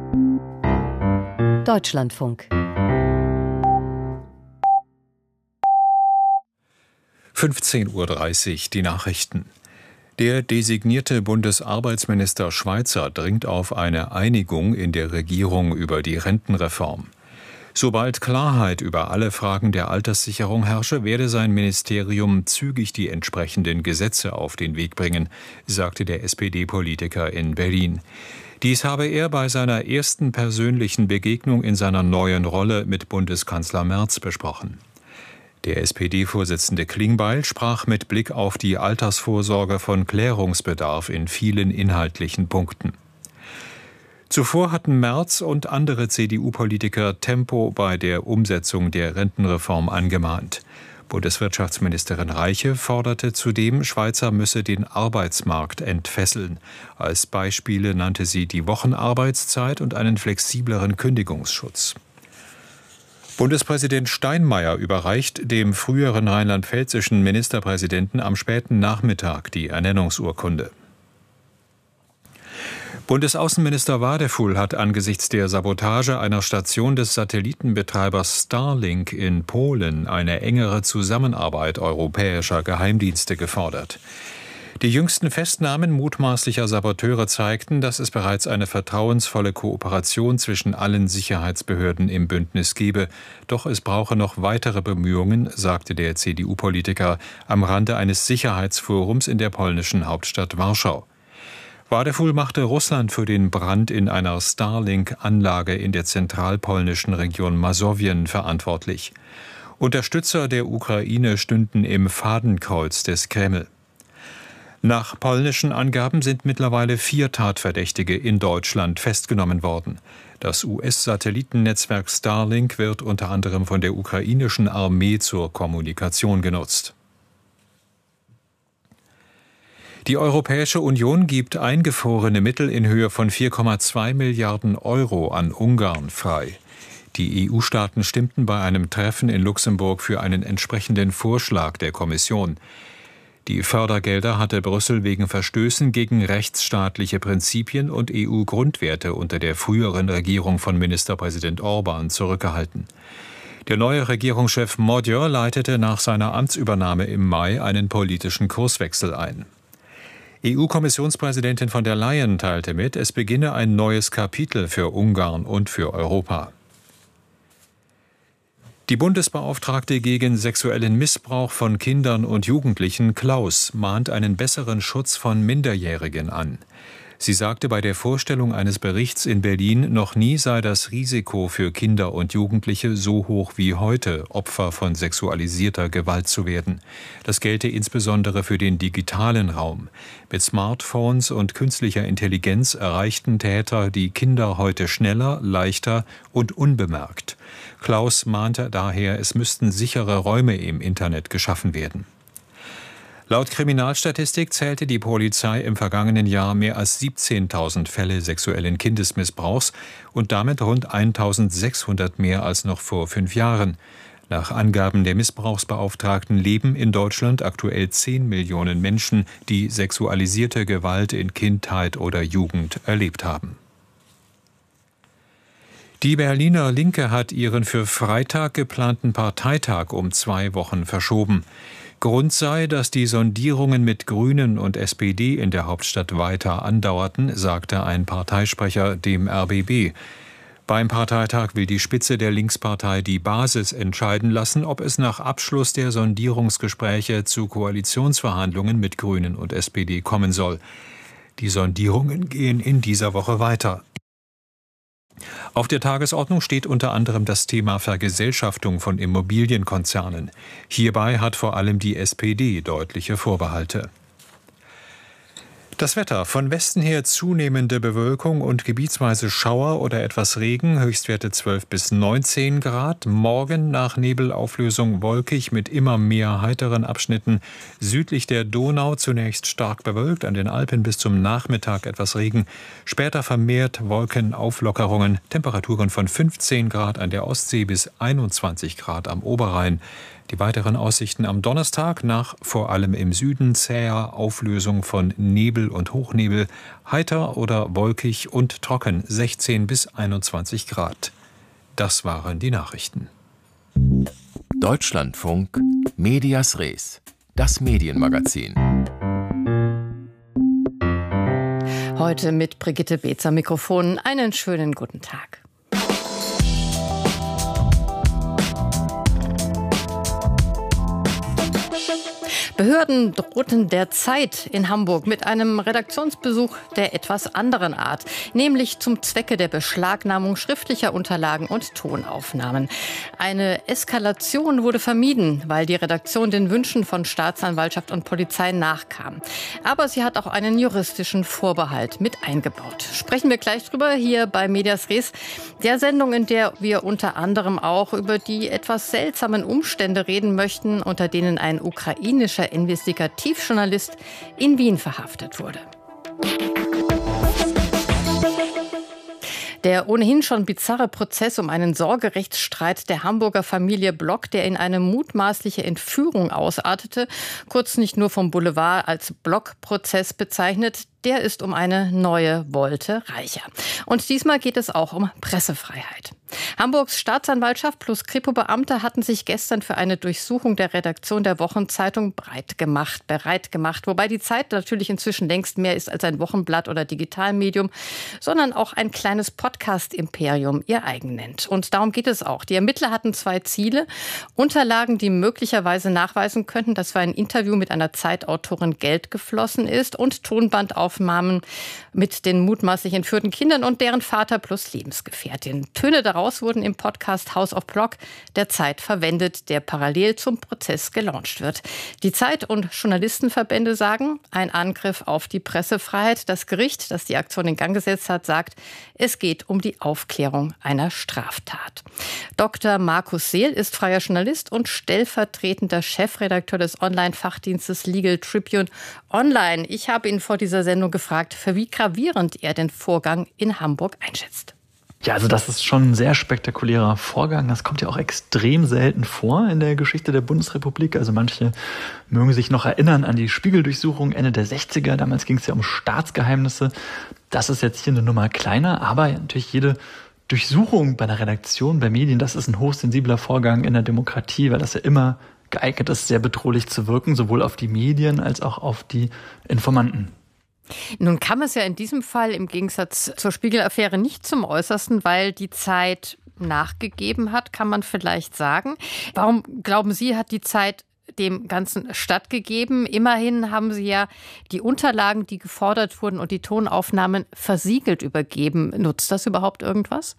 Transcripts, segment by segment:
Deutschlandfunk. 15:30 Uhr, die Nachrichten. Der designierte Bundesarbeitsminister Schweizer dringt auf eine Einigung in der Regierung über die Rentenreform. Sobald Klarheit über alle Fragen der Alterssicherung herrsche, werde sein Ministerium zügig die entsprechenden Gesetze auf den Weg bringen, sagte der SPD-Politiker in Berlin. Dies habe er bei seiner ersten persönlichen Begegnung in seiner neuen Rolle mit Bundeskanzler Merz besprochen. Der SPD-Vorsitzende Klingbeil sprach mit Blick auf die Altersvorsorge von Klärungsbedarf in vielen inhaltlichen Punkten. Zuvor hatten Merz und andere CDU-Politiker Tempo bei der Umsetzung der Rentenreform angemahnt. Bundeswirtschaftsministerin Reiche forderte zudem, Schweizer müsse den Arbeitsmarkt entfesseln. Als Beispiele nannte sie die Wochenarbeitszeit und einen flexibleren Kündigungsschutz. Bundespräsident Steinmeier überreicht dem früheren rheinland-pfälzischen Ministerpräsidenten am späten Nachmittag die Ernennungsurkunde. Bundesaußenminister Wadefull hat angesichts der Sabotage einer Station des Satellitenbetreibers Starlink in Polen eine engere Zusammenarbeit europäischer Geheimdienste gefordert. Die jüngsten Festnahmen mutmaßlicher Saboteure zeigten, dass es bereits eine vertrauensvolle Kooperation zwischen allen Sicherheitsbehörden im Bündnis gebe. Doch es brauche noch weitere Bemühungen, sagte der CDU-Politiker am Rande eines Sicherheitsforums in der polnischen Hauptstadt Warschau. Wadefull machte Russland für den Brand in einer Starlink-Anlage in der zentralpolnischen Region Masowien verantwortlich. Unterstützer der Ukraine stünden im Fadenkreuz des Kreml. Nach polnischen Angaben sind mittlerweile 4 Tatverdächtige in Deutschland festgenommen worden. Das US-Satellitennetzwerk Starlink wird unter anderem von der ukrainischen Armee zur Kommunikation genutzt. Die Europäische Union gibt eingefrorene Mittel in Höhe von 4,2 Milliarden Euro an Ungarn frei. Die EU-Staaten stimmten bei einem Treffen in Luxemburg für einen entsprechenden Vorschlag der Kommission. Die Fördergelder hatte Brüssel wegen Verstößen gegen rechtsstaatliche Prinzipien und EU-Grundwerte unter der früheren Regierung von Ministerpräsident Orban zurückgehalten. Der neue Regierungschef Magyar leitete nach seiner Amtsübernahme im Mai einen politischen Kurswechsel ein. EU-Kommissionspräsidentin von der Leyen teilte mit, es beginne ein neues Kapitel für Ungarn und für Europa. Die Bundesbeauftragte gegen sexuellen Missbrauch von Kindern und Jugendlichen, Klaus, mahnt einen besseren Schutz von Minderjährigen an. Sie sagte bei der Vorstellung eines Berichts in Berlin, noch nie sei das Risiko für Kinder und Jugendliche so hoch wie heute, Opfer von sexualisierter Gewalt zu werden. Das gelte insbesondere für den digitalen Raum. Mit Smartphones und künstlicher Intelligenz erreichten Täter die Kinder heute schneller, leichter und unbemerkt. Klaus mahnte daher, es müssten sichere Räume im Internet geschaffen werden. Laut Kriminalstatistik zählte die Polizei im vergangenen Jahr mehr als 17.000 Fälle sexuellen Kindesmissbrauchs und damit rund 1.600 mehr als noch vor 5 Jahren. Nach Angaben der Missbrauchsbeauftragten leben in Deutschland aktuell 10 Millionen Menschen, die sexualisierte Gewalt in Kindheit oder Jugend erlebt haben. Die Berliner Linke hat ihren für Freitag geplanten Parteitag um 2 Wochen verschoben. Grund sei, dass die Sondierungen mit Grünen und SPD in der Hauptstadt weiter andauerten, sagte ein Parteisprecher dem RBB. Beim Parteitag will die Spitze der Linkspartei die Basis entscheiden lassen, ob es nach Abschluss der Sondierungsgespräche zu Koalitionsverhandlungen mit Grünen und SPD kommen soll. Die Sondierungen gehen in dieser Woche weiter. Auf der Tagesordnung steht unter anderem das Thema Vergesellschaftung von Immobilienkonzernen. Hierbei hat vor allem die SPD deutliche Vorbehalte. Das Wetter: von Westen her zunehmende Bewölkung und gebietsweise Schauer oder etwas Regen, Höchstwerte 12 bis 19 Grad. Morgen nach Nebelauflösung wolkig mit immer mehr heiteren Abschnitten. Südlich der Donau zunächst stark bewölkt, an den Alpen bis zum Nachmittag etwas Regen. Später vermehrt Wolkenauflockerungen, Temperaturen von 15 Grad an der Ostsee bis 21 Grad am Oberrhein. Die weiteren Aussichten am Donnerstag nach vor allem im Süden zäher Auflösung von Nebel und Hochnebel, heiter oder wolkig und trocken, 16 bis 21 Grad. Das waren die Nachrichten. Deutschlandfunk Medias Res, das Medienmagazin. Heute mit Brigitte Beetz am Mikrofon. Einen schönen guten Tag. Behörden drohten derzeit in Hamburg mit einem Redaktionsbesuch der etwas anderen Art, nämlich zum Zwecke der Beschlagnahmung schriftlicher Unterlagen und Tonaufnahmen. Eine Eskalation wurde vermieden, weil die Redaktion den Wünschen von Staatsanwaltschaft und Polizei nachkam. Aber sie hat auch einen juristischen Vorbehalt mit eingebaut. Sprechen wir gleich drüber hier bei Medias Res, der Sendung, in der wir unter anderem auch über die etwas seltsamen Umstände reden möchten, unter denen ein ukrainischer Investigativjournalist in Wien verhaftet wurde. Der ohnehin schon bizarre Prozess um einen Sorgerechtsstreit der Hamburger Familie Block, der in eine mutmaßliche Entführung ausartete, kurz nicht nur vom Boulevard als Block-Prozess bezeichnet, der ist um eine neue Wolte reicher. Und diesmal geht es auch um Pressefreiheit. Hamburgs Staatsanwaltschaft plus Kripo-Beamte hatten sich gestern für eine Durchsuchung der Redaktion der Wochenzeitung bereit gemacht. Wobei die Zeit natürlich inzwischen längst mehr ist als ein Wochenblatt oder Digitalmedium, sondern auch ein kleines Podcast-Imperium ihr eigen nennt. Und darum geht es auch. Die Ermittler hatten 2 Ziele. Unterlagen, die möglicherweise nachweisen könnten, dass für ein Interview mit einer Zeitautorin Geld geflossen ist, und Tonbandaufnahmen mit den mutmaßlich entführten Kindern und deren Vater plus Lebensgefährtin. Töne daraus wurden im Podcast House of Block der Zeit verwendet, der parallel zum Prozess gelauncht wird. Die Zeit- und Journalistenverbände sagen, ein Angriff auf die Pressefreiheit. Das Gericht, das die Aktion in Gang gesetzt hat, sagt, es geht um die Aufklärung einer Straftat. Dr. Markus Seel ist freier Journalist und stellvertretender Chefredakteur des Online-Fachdienstes Legal Tribune Online. Ich habe ihn vor dieser Sendung gefragt, für wie gravierend er den Vorgang in Hamburg einschätzt. Ja, also das ist schon ein sehr spektakulärer Vorgang. Das kommt ja auch extrem selten vor in der Geschichte der Bundesrepublik. Also manche mögen sich noch erinnern an die Spiegeldurchsuchung Ende der 60er. Damals ging es ja um Staatsgeheimnisse. Das ist jetzt hier eine Nummer kleiner, aber natürlich jede Durchsuchung bei einer Redaktion, bei Medien, das ist ein hochsensibler Vorgang in der Demokratie, weil das ja immer geeignet ist, sehr bedrohlich zu wirken, sowohl auf die Medien als auch auf die Informanten. Nun kam es ja in diesem Fall im Gegensatz zur Spiegel-Affäre nicht zum Äußersten, weil die Zeit nachgegeben hat, kann man vielleicht sagen. Warum, glauben Sie, hat die Zeit dem Ganzen stattgegeben? Immerhin haben Sie ja die Unterlagen, die gefordert wurden, und die Tonaufnahmen versiegelt übergeben. Nutzt das überhaupt irgendwas?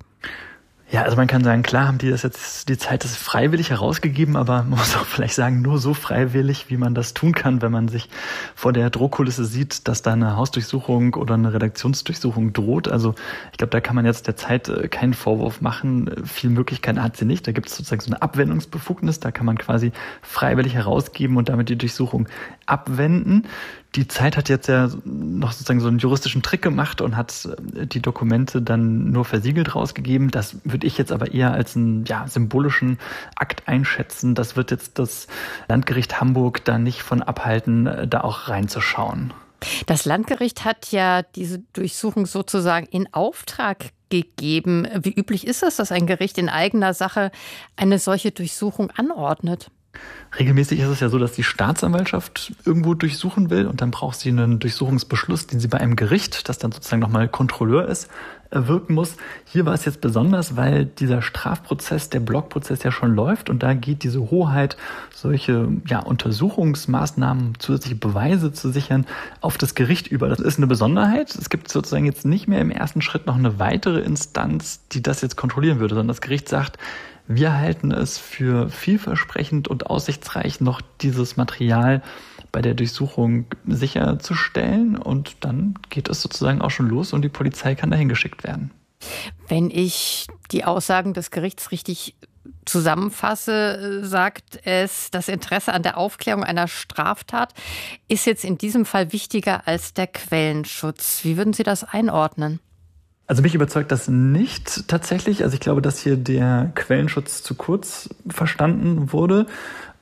Ja, also man kann sagen, klar haben die das jetzt, die Zeit ist freiwillig herausgegeben, aber man muss auch vielleicht sagen, nur so freiwillig, wie man das tun kann, wenn man sich vor der Drohkulisse sieht, dass da eine Hausdurchsuchung oder eine Redaktionsdurchsuchung droht. Also ich glaube, da kann man jetzt der Zeit keinen Vorwurf machen. Viel Möglichkeiten hat sie nicht. Da gibt es sozusagen so eine Abwendungsbefugnis. Da kann man quasi freiwillig herausgeben und damit die Durchsuchung abwenden. Die Zeit hat jetzt ja noch sozusagen so einen juristischen Trick gemacht und hat die Dokumente dann nur versiegelt rausgegeben. Das würde ich jetzt aber eher als einen symbolischen Akt einschätzen. Das wird jetzt das Landgericht Hamburg da nicht von abhalten, da auch reinzuschauen. Das Landgericht hat ja diese Durchsuchung sozusagen in Auftrag gegeben. Wie üblich ist es, dass ein Gericht in eigener Sache eine solche Durchsuchung anordnet? Regelmäßig ist es ja so, dass die Staatsanwaltschaft irgendwo durchsuchen will und dann braucht sie einen Durchsuchungsbeschluss, den sie bei einem Gericht, das dann sozusagen nochmal Kontrolleur ist, wirken muss. Hier war es jetzt besonders, weil dieser Strafprozess, der Blockprozess ja schon läuft und da geht diese Hoheit, solche Untersuchungsmaßnahmen, zusätzliche Beweise zu sichern, auf das Gericht über. Das ist eine Besonderheit. Es gibt sozusagen jetzt nicht mehr im ersten Schritt noch eine weitere Instanz, die das jetzt kontrollieren würde, sondern das Gericht sagt, wir halten es für vielversprechend und aussichtsreich, noch dieses Material bei der Durchsuchung sicherzustellen. Und dann geht es sozusagen auch schon los und die Polizei kann dahin geschickt werden. Wenn ich die Aussagen des Gerichts richtig zusammenfasse, sagt es, das Interesse an der Aufklärung einer Straftat ist jetzt in diesem Fall wichtiger als der Quellenschutz. Wie würden Sie das einordnen? Also mich überzeugt das nicht tatsächlich. Also ich glaube, dass hier der Quellenschutz zu kurz verstanden wurde.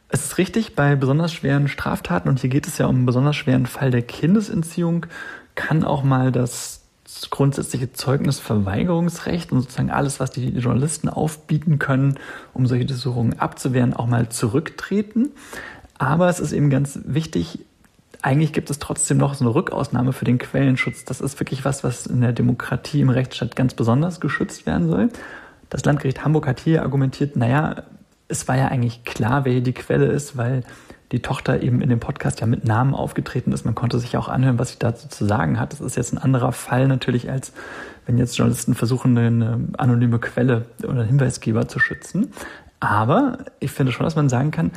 Es ist richtig, bei besonders schweren Straftaten, und hier geht es ja um einen besonders schweren Fall der Kindesentziehung, kann auch mal das grundsätzliche Zeugnisverweigerungsrecht und sozusagen alles, was die Journalisten aufbieten können, um solche Durchsuchungen abzuwehren, auch mal zurücktreten. Aber es ist eben ganz wichtig, eigentlich gibt es trotzdem noch so eine Rückausnahme für den Quellenschutz. Das ist wirklich was in der Demokratie, im Rechtsstaat ganz besonders geschützt werden soll. Das Landgericht Hamburg hat hier argumentiert, es war ja eigentlich klar, wer hier die Quelle ist, weil die Tochter eben in dem Podcast ja mit Namen aufgetreten ist. Man konnte sich auch anhören, was sie dazu zu sagen hat. Das ist jetzt ein anderer Fall natürlich, als wenn jetzt Journalisten versuchen, eine anonyme Quelle oder einen Hinweisgeber zu schützen. Aber ich finde schon, dass man sagen kann,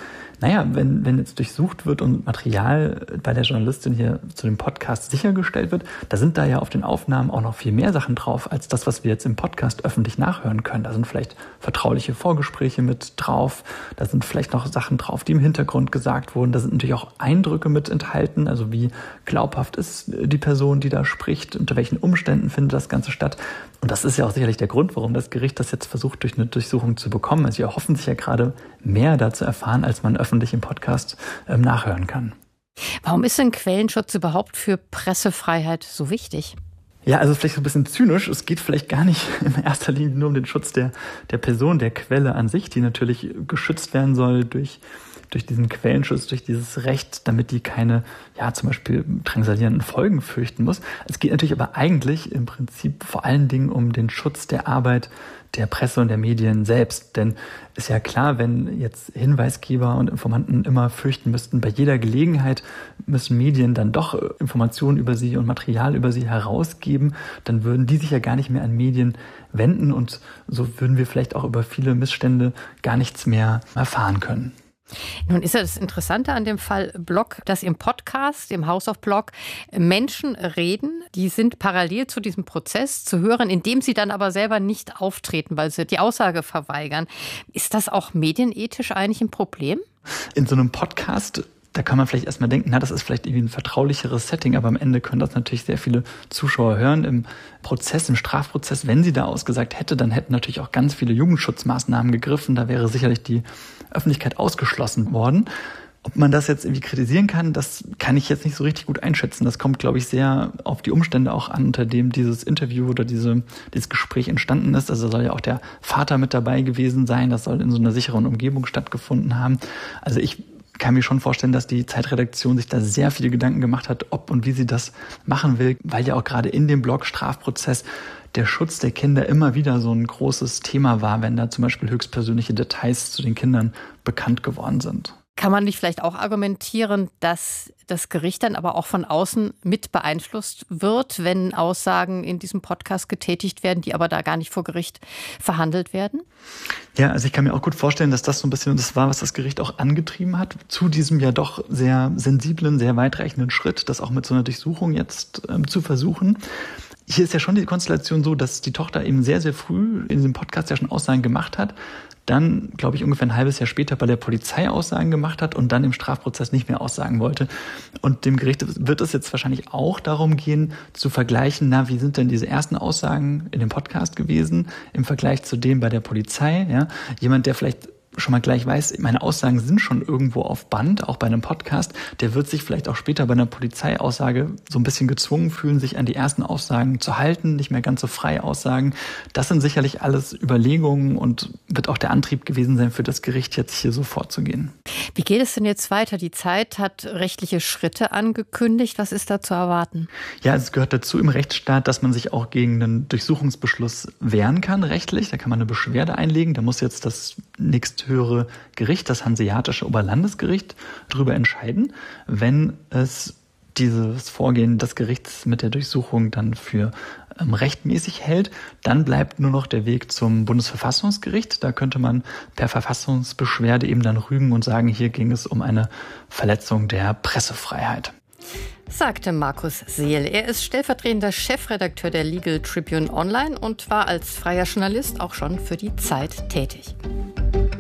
wenn jetzt durchsucht wird und Material bei der Journalistin hier zu dem Podcast sichergestellt wird, da sind da ja auf den Aufnahmen auch noch viel mehr Sachen drauf, als das, was wir jetzt im Podcast öffentlich nachhören können. Da sind vielleicht vertrauliche Vorgespräche mit drauf, da sind vielleicht noch Sachen drauf, die im Hintergrund gesagt wurden. Da sind natürlich auch Eindrücke mit enthalten, also wie glaubhaft ist die Person, die da spricht, unter welchen Umständen findet das Ganze statt. Und das ist ja auch sicherlich der Grund, warum das Gericht das jetzt versucht, durch eine Durchsuchung zu bekommen. Also sie erhoffen sich ja gerade mehr dazu erfahren, als man öffentlich im Podcast nachhören kann. Warum ist denn Quellenschutz überhaupt für Pressefreiheit so wichtig? Ja, also vielleicht so ein bisschen zynisch. Es geht vielleicht gar nicht in erster Linie nur um den Schutz der Person, der Quelle an sich, die natürlich geschützt werden soll durch diesen Quellenschutz, durch dieses Recht, damit die keine, zum Beispiel drangsalierenden Folgen fürchten muss. Es geht natürlich aber eigentlich im Prinzip vor allen Dingen um den Schutz der Arbeit der Presse und der Medien selbst. Denn ist ja klar, wenn jetzt Hinweisgeber und Informanten immer fürchten müssten, bei jeder Gelegenheit müssen Medien dann doch Informationen über sie und Material über sie herausgeben, dann würden die sich ja gar nicht mehr an Medien wenden und so würden wir vielleicht auch über viele Missstände gar nichts mehr erfahren können. Nun ist ja das Interessante an dem Fall Block, dass im Podcast, im House of Block, Menschen reden, die sind parallel zu diesem Prozess zu hören, indem sie dann aber selber nicht auftreten, weil sie die Aussage verweigern. Ist das auch medienethisch eigentlich ein Problem? In so einem Podcast, da kann man vielleicht erstmal denken, das ist vielleicht irgendwie ein vertraulicheres Setting, aber am Ende können das natürlich sehr viele Zuschauer hören. Im Prozess, im Strafprozess, wenn sie da ausgesagt hätte, dann hätten natürlich auch ganz viele Jugendschutzmaßnahmen gegriffen. Da wäre sicherlich die Öffentlichkeit ausgeschlossen worden. Ob man das jetzt irgendwie kritisieren kann, das kann ich jetzt nicht so richtig gut einschätzen. Das kommt, glaube ich, sehr auf die Umstände auch an, unter dem dieses Interview oder dieses Gespräch entstanden ist. Also soll ja auch der Vater mit dabei gewesen sein. Das soll in so einer sicheren Umgebung stattgefunden haben. Also ich kann mir schon vorstellen, dass die Zeitredaktion sich da sehr viele Gedanken gemacht hat, ob und wie sie das machen will, weil ja auch gerade in dem Blog Strafprozess der Schutz der Kinder immer wieder so ein großes Thema war, wenn da zum Beispiel höchstpersönliche Details zu den Kindern bekannt geworden sind. Kann man nicht vielleicht auch argumentieren, dass das Gericht dann aber auch von außen mit beeinflusst wird, wenn Aussagen in diesem Podcast getätigt werden, die aber da gar nicht vor Gericht verhandelt werden? Ja, also ich kann mir auch gut vorstellen, dass das so ein bisschen das war, was das Gericht auch angetrieben hat, zu diesem ja doch sehr sensiblen, sehr weitreichenden Schritt, das auch mit so einer Durchsuchung jetzt zu versuchen. Hier ist ja schon die Konstellation so, dass die Tochter eben sehr, sehr früh in diesem Podcast ja schon Aussagen gemacht hat, dann, glaube ich, ungefähr ein halbes Jahr später bei der Polizei Aussagen gemacht hat und dann im Strafprozess nicht mehr aussagen wollte. Und dem Gericht wird es jetzt wahrscheinlich auch darum gehen, zu vergleichen, wie sind denn diese ersten Aussagen in dem Podcast gewesen im Vergleich zu dem bei der Polizei? Ja? Jemand, der vielleicht schon mal gleich weiß, meine Aussagen sind schon irgendwo auf Band, auch bei einem Podcast, der wird sich vielleicht auch später bei einer Polizeiaussage so ein bisschen gezwungen fühlen, sich an die ersten Aussagen zu halten, nicht mehr ganz so frei aussagen. Das sind sicherlich alles Überlegungen und wird auch der Antrieb gewesen sein, für das Gericht jetzt hier so vorzugehen. Wie geht es denn jetzt weiter? Die Zeit hat rechtliche Schritte angekündigt. Was ist da zu erwarten? Ja, es gehört dazu im Rechtsstaat, dass man sich auch gegen einen Durchsuchungsbeschluss wehren kann, rechtlich. Da kann man eine Beschwerde einlegen. Da muss jetzt das nächsthöhere Gericht, das Hanseatische Oberlandesgericht, darüber entscheiden, wenn es dieses Vorgehen des Gerichts mit der Durchsuchung dann für rechtmäßig hält, dann bleibt nur noch der Weg zum Bundesverfassungsgericht. Da könnte man per Verfassungsbeschwerde eben dann rügen und sagen, hier ging es um eine Verletzung der Pressefreiheit. Sagte Markus Seel. Er ist stellvertretender Chefredakteur der Legal Tribune Online und war als freier Journalist auch schon für die Zeit tätig.